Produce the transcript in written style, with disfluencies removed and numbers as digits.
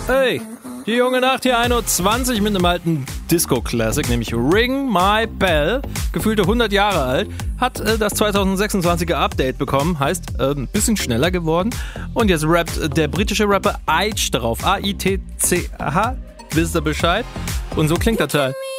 Hey, die junge Nacht hier 1:20 Uhr mit einem alten Disco-Classic, nämlich Ring My Bell, gefühlte 100 Jahre alt, hat das 2026er Update bekommen, heißt ein bisschen schneller geworden und jetzt rappt der britische Rapper Aitch drauf, A-I-T-C-H, wisst ihr Bescheid? Und so klingt der Teil.